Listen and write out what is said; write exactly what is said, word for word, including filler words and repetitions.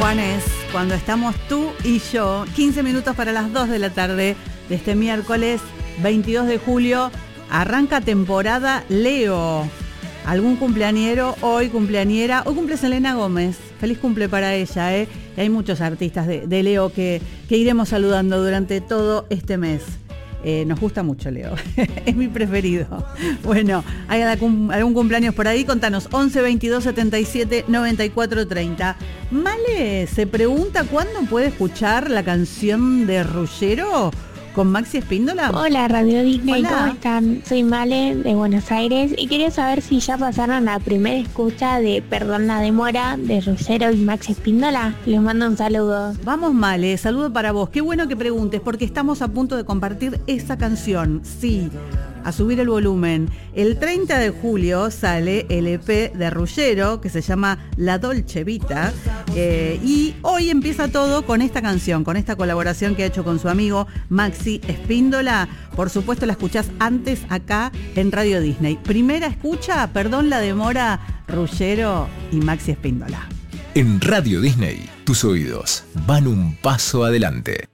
Juanes, cuando estamos tú y yo, quince minutos para las dos de la tarde de este miércoles veintidós de julio, arranca temporada Leo. ¿Algún cumpleañero hoy, cumpleañera? Hoy cumple Selena Gómez, feliz cumple para ella, ¿eh? Y hay muchos artistas de, de Leo que, que iremos saludando durante todo este mes. Eh, nos gusta mucho Leo, es mi preferido. Bueno, ¿hay algún cumpleaños por ahí? Contanos, once veintidós setenta y siete noventa y cuatro treinta. Male se pregunta cuándo puede escuchar la canción de Ruggiero con Maxi Espíndola. Hola Radio Disney, Hola. ¿Cómo están? Soy Male de Buenos Aires y quería saber si ya pasaron la primera escucha de Perdón la demora de Ruggiero y Maxi Espíndola. Les mando un saludo. Vamos, Male, saludo para vos. Qué bueno que preguntes porque estamos a punto de compartir esa canción. Sí, a subir el volumen. El treinta de julio sale el E P de Ruggiero que se llama La Dolce Vita, eh, y hoy empieza todo con esta canción, con esta colaboración que ha hecho con su amigo Maxi Espíndola. Por supuesto la escuchás antes acá en Radio Disney. Primera escucha, Perdón la demora, Ruggiero y Maxi Espíndola. En Radio Disney, tus oídos van un paso adelante.